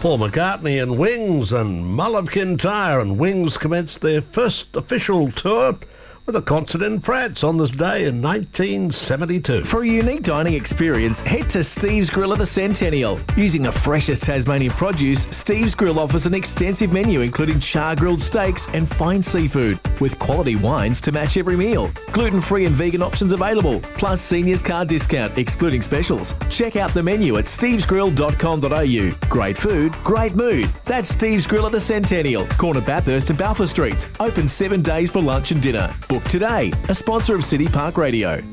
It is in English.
Paul McCartney and Wings and Mull of Kintyre, and Wings commenced their first official tour with a concert in France on this day in 1972. For a unique dining experience, head to Steve's Grill at the Centennial. Using the freshest Tasmanian produce, Steve's Grill offers an extensive menu including char-grilled steaks and fine seafood, with quality wines to match every meal. Gluten-free and vegan options available, plus seniors card discount excluding specials. Check out the menu at stevesgrill.com.au. Great food, great mood. That's Steve's Grill at the Centennial, corner Bathurst and Balfour Streets. Open 7 days for lunch and dinner. Book today. A sponsor of City Park Radio.